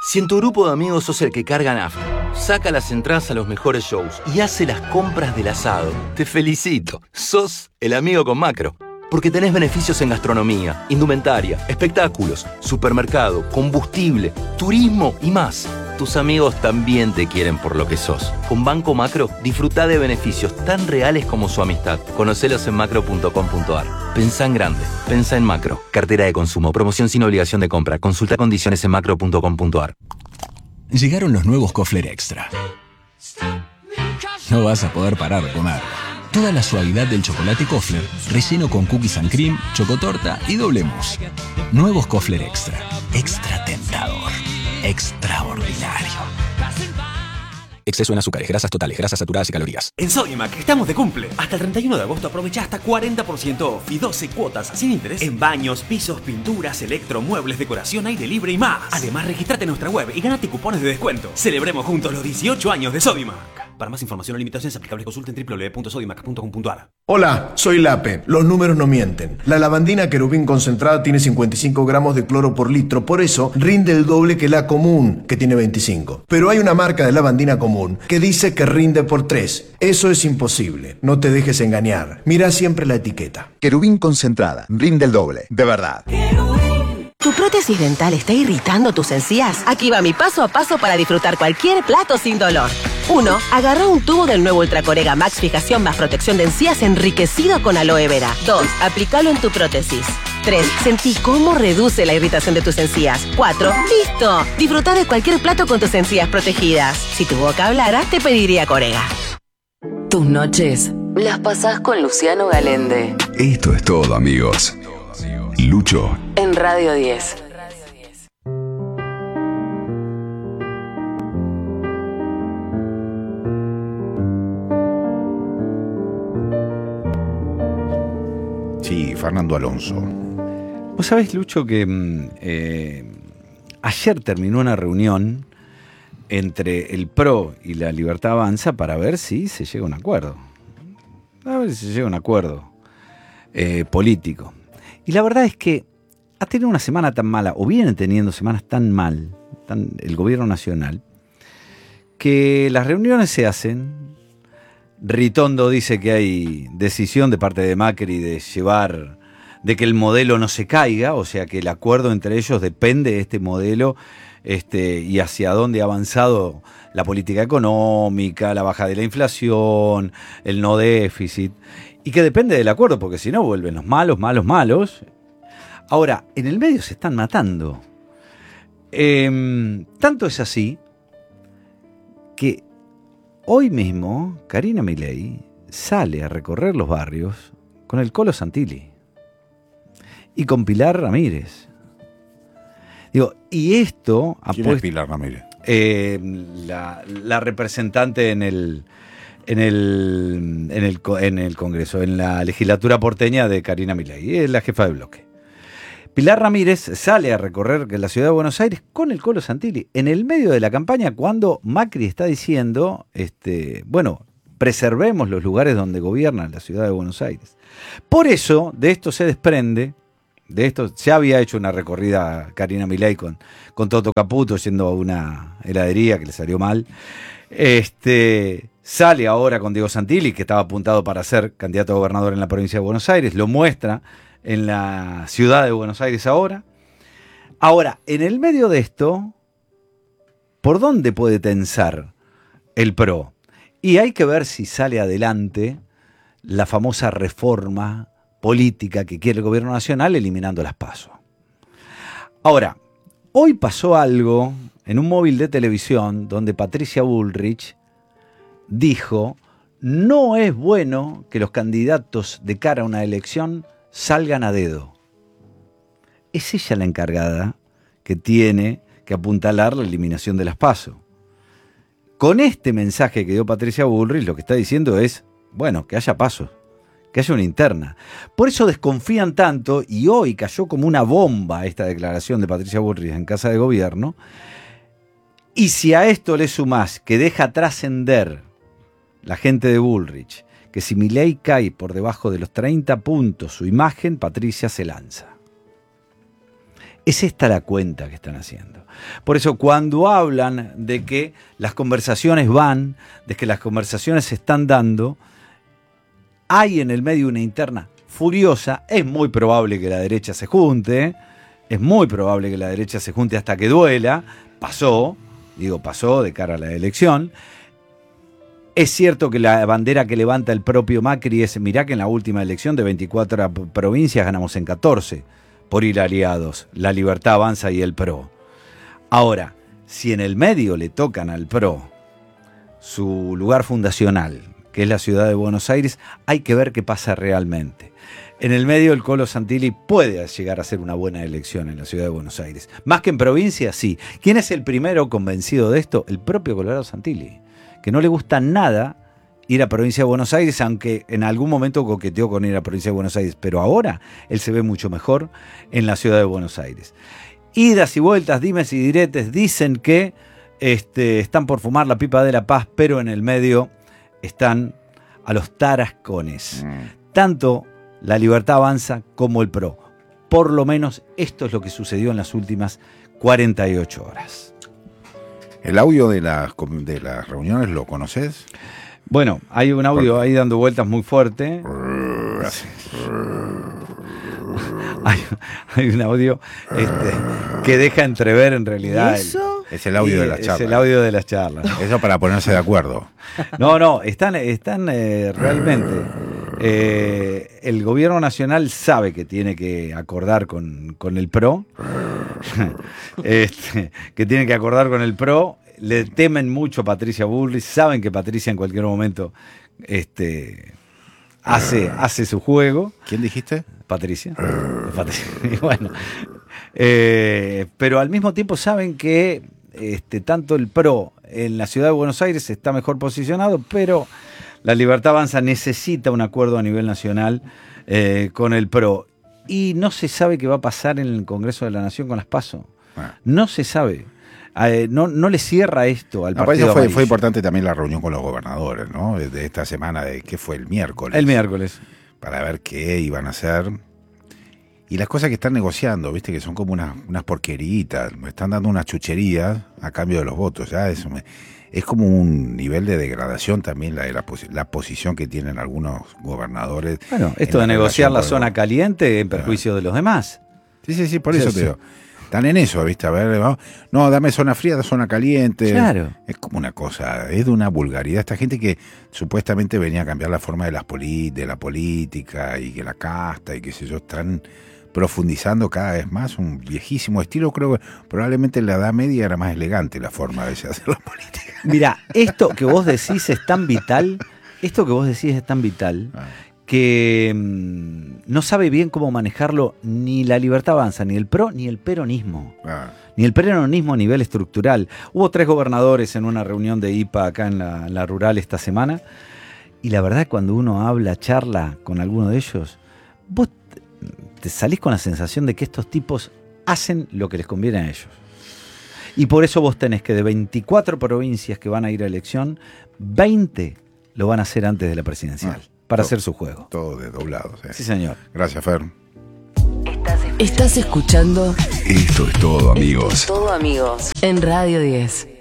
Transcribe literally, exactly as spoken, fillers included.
Si en tu grupo de amigos sos el que carga nafta, saca las entradas a los mejores shows y hace las compras del asado, te felicito. Sos el amigo con Macro. Porque tenés beneficios en gastronomía, indumentaria, espectáculos, supermercado, combustible, turismo y más. Tus amigos también te quieren por lo que sos. Con Banco Macro, disfrutá de beneficios tan reales como su amistad. Conocelos en macro punto com punto a r. Pensá en grande. Pensá en Macro. Cartera de consumo. Promoción sin obligación de compra. Consulta condiciones en macro punto com punto a r. Llegaron los nuevos Kofler Extra. No vas a poder parar de comer. Toda la suavidad del chocolate Kofler, relleno con cookies and cream, chocotorta y doble mousse. Nuevos Kofler Extra. Extra tentador. Extraordinario. Exceso en azúcares, grasas totales, grasas saturadas y calorías. En Sodimac estamos de cumple. Hasta el treinta y uno de agosto aprovecha hasta cuarenta por ciento off y doce cuotas sin interés en baños, pisos, pinturas, electro, muebles, decoración, aire libre y más. Además, registrate en nuestra web y ganate cupones de descuento. Celebremos juntos los dieciocho años de Sodimac. Para más información o limitaciones aplicables consulten doble u doble u doble u punto sodimac punto com punto a r. Hola, soy Lape. Los números no mienten. La lavandina querubín concentrada tiene cincuenta y cinco gramos de cloro por litro, por eso rinde el doble que la común, que tiene veinticinco. Pero hay una marca de lavandina común que dice que rinde por tres. Eso es imposible. No te dejes engañar. Mira siempre la etiqueta. Querubín concentrada. Rinde el doble. De verdad. ¿Tu prótesis dental está irritando tus encías? Aquí va mi paso a paso para disfrutar cualquier plato sin dolor. uno. Agarra un tubo del nuevo Ultracorega Max Fijación más protección de encías enriquecido con aloe vera. dos. Aplícalo en tu prótesis. tres. Sentí cómo reduce la irritación de tus encías. cuatro. ¡Listo! Disfruta de cualquier plato con tus encías protegidas. Si tu boca hablara, te pediría Corega. Tus noches las pasás con Luciano Galende. Esto es todo, amigos. Lucho en Radio diez. Sí, Fernando Alonso. Vos sabés, Lucho, que eh, ayer terminó una reunión entre el P R O y la Libertad Avanza para ver si se llega a un acuerdo. A ver si se llega a un acuerdo eh, político. Y la verdad es que ha tenido una semana tan mala, o vienen teniendo semanas tan mal, tan, el gobierno nacional, que las reuniones se hacen. Ritondo dice que hay decisión de parte de Macri de llevar, de que el modelo no se caiga, o sea que el acuerdo entre ellos depende de este modelo este, y hacia dónde ha avanzado la política económica, la baja de la inflación, el no déficit, y que depende del acuerdo, porque si no vuelven los malos, malos, malos. Ahora, en el medio se están matando. Eh, tanto es así que hoy mismo Karina Milei sale a recorrer los barrios con el Colo Santilli y con Pilar Ramírez. Digo, y esto... ¿Quién apuesta, es Pilar Ramírez? Eh, la, la representante en el, en, el, en, el, en el Congreso, en la legislatura porteña de Karina Milei, es la jefa de bloque. Pilar Ramírez sale a recorrer la ciudad de Buenos Aires con el Colo Santilli en el medio de la campaña, cuando Macri está diciendo, este, bueno, preservemos los lugares donde gobierna la ciudad de Buenos Aires. Por eso, de esto se desprende, de esto ya había hecho una recorrida Karina Milei con, con Toto Caputo yendo a una heladería que le salió mal. Este, sale ahora con Diego Santilli, que estaba apuntado para ser candidato a gobernador en la provincia de Buenos Aires, lo muestra en la ciudad de Buenos Aires ahora. Ahora, en el medio de esto, ¿por dónde puede tensar el P R O? Y hay que ver si sale adelante la famosa reforma política que quiere el gobierno nacional, eliminando las PASO. Ahora, hoy pasó algo en un móvil de televisión donde Patricia Bullrich dijo: no es bueno que los candidatos de cara a una elección salgan a dedo. Es ella la encargada que tiene que apuntalar la eliminación de las PASO. Con este mensaje que dio Patricia Bullrich, lo que está diciendo es, bueno, que haya PASO, que haya una interna. Por eso desconfían tanto, y hoy cayó como una bomba esta declaración de Patricia Bullrich en Casa de Gobierno. Y si a esto le sumás que deja trascender la gente de Bullrich que si Milei cae por debajo de los treinta puntos su imagen, Patricia se lanza. Es esta la cuenta que están haciendo. Por eso cuando hablan de que las conversaciones van, de que las conversaciones se están dando, hay en el medio una interna furiosa. Es muy probable que la derecha se junte, es muy probable que la derecha se junte hasta que duela. Pasó, digo pasó de cara a la elección. Es cierto que la bandera que levanta el propio Macri es, mirá que en la última elección de veinticuatro provincias ganamos en catorce por ir aliados, La Libertad Avanza y el P R O. Ahora, si en el medio le tocan al P R O su lugar fundacional, que es la ciudad de Buenos Aires, hay que ver qué pasa realmente. En el medio el Colo Santilli puede llegar a ser una buena elección en la ciudad de Buenos Aires. Más que en provincia, sí. ¿Quién es el primero convencido de esto? El propio Colorado Santilli, que no le gusta nada ir a provincia de Buenos Aires, aunque en algún momento coqueteó con ir a provincia de Buenos Aires, pero ahora él se ve mucho mejor en la ciudad de Buenos Aires. Idas y vueltas, dimes y diretes, dicen que este, están por fumar la pipa de la paz, pero en el medio están a los tarascones. Mm. Tanto La Libertad Avanza como el P R O. Por lo menos esto es lo que sucedió en las últimas cuarenta y ocho horas. ¿El audio de las, de las reuniones lo conoces? Bueno, hay un audio ¿Por? ahí dando vueltas muy fuerte. hay, hay un audio este, que deja entrever en realidad... ¿Eso? El, es el audio de las charlas. Es el audio de las charlas. Eso para ponerse de acuerdo. No, no, están, están eh, realmente... Eh, el gobierno nacional sabe que tiene que acordar con, con el P R O, este, que tiene que acordar con el P R O, le temen mucho a Patricia Bullrich, saben que Patricia en cualquier momento este, hace, hace su juego. ¿Quién dijiste? Patricia. Patricia. Bueno, eh, pero al mismo tiempo saben que este, tanto el P R O en la ciudad de Buenos Aires está mejor posicionado, pero La Libertad Avanza necesita un acuerdo a nivel nacional eh, con el P R O. Y no se sabe qué va a pasar en el Congreso de la Nación con las PASO. Ah. No se sabe. Eh, no, no le cierra esto al no, partido fue, fue importante también la reunión con los gobernadores, ¿no? De esta semana, de ¿qué fue? El miércoles. El miércoles. Para ver qué iban a hacer. Y las cosas que están negociando, viste, que son como unas, unas porqueritas. Me están dando unas chucherías a cambio de los votos. Ya eso me... Es como un nivel de degradación también la, la, la posición que tienen algunos gobernadores. Bueno, esto de negociar la zona caliente en perjuicio de los demás. Sí, sí, sí, por eso te digo. Están en eso, ¿viste? A ver, vamos. No, dame zona fría, da zona caliente. Claro. Es como una cosa, es de una vulgaridad. Esta gente que supuestamente venía a cambiar la forma de, las poli- de la política y que la casta y qué sé yo, están profundizando cada vez más un viejísimo estilo. Creo que probablemente en la Edad Media era más elegante la forma de hacer la política. Mira, esto que vos decís es tan vital, esto que vos decís es tan vital, ah. que mmm, no sabe bien cómo manejarlo ni La Libertad Avanza, ni el P R O, ni el peronismo. Ah. Ni el peronismo a nivel estructural. Hubo tres gobernadores en una reunión de I P A acá en la, en la rural esta semana, y la verdad cuando uno habla, charla con alguno de ellos, vos te salís con la sensación de que estos tipos hacen lo que les conviene a ellos. Y por eso vos tenés que de veinticuatro provincias que van a ir a elección, veinte lo van a hacer antes de la presidencial, ah, para todo, hacer su juego. Todo desdoblado. ¿Sí? Sí, señor. Gracias, Fer. Estás escuchando... Esto es todo, amigos. Todo, amigos. En Radio diez.